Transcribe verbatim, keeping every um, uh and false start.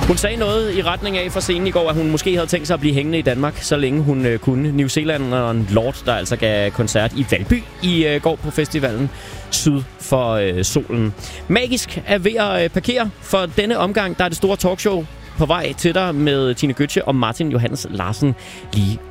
Hun sagde noget i retning af for scenen i går, at hun måske havde tænkt sig at blive hængende i Danmark, så længe hun øh, kunne. New Zealanderen Lord, der altså gav koncert i Valby i øh, går på festivalen syd for øh, solen. Magisk er ved at øh, parkere for denne omgang. Der er det store talkshow på vej til dig med Tine Gøtzsche og Martin Johannes Larsen lige